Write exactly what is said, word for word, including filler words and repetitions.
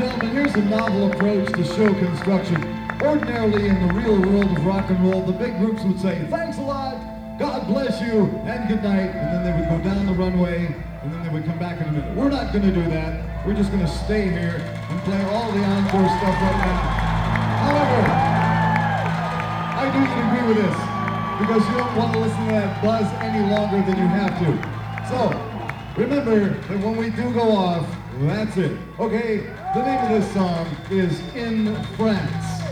gentlemen, here's a novel approach to show construction. Ordinarily, in the real world of rock and roll, the big groups would say, thanks a lot, God bless you, and good night, and then they would go down the runway, and then they would come back in a minute. We're not going to do that. We're just going to stay here and play all the encore stuff right now. However, I do agree with this, because you don't want to listen to that buzz any longer than you have to. So, remember that when we do go off, that's it. Okay, the name of this song is In France.